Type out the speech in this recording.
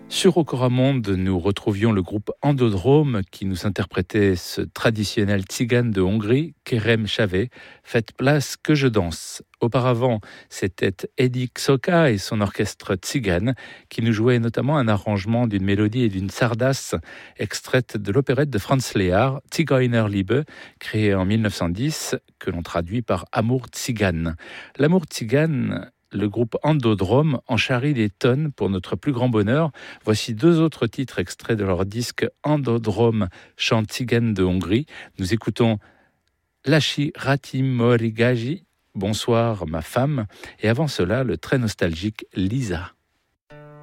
Sur Okoramonde, nous retrouvions le groupe Endodrome qui nous interprétait ce traditionnel tzigane de Hongrie, Kerem Çave, Faites place que je danse. Auparavant, c'était Edi Xoka et son orchestre tzigane qui nous jouait notamment un arrangement d'une mélodie et d'une sardasse extraite de l'opérette de Franz Lehár, Zigeunerliebe, créée en 1910, que l'on traduit par Amour tzigane. L'amour tzigane, le groupe Endodrome en charrie des tonnes pour notre plus grand bonheur. Voici deux autres titres extraits de leur disque Endodrome, chant tzigane de Hongrie. Nous écoutons Lachi Ratimorigaji, Bonsoir ma femme, et avant cela le très nostalgique Lisa.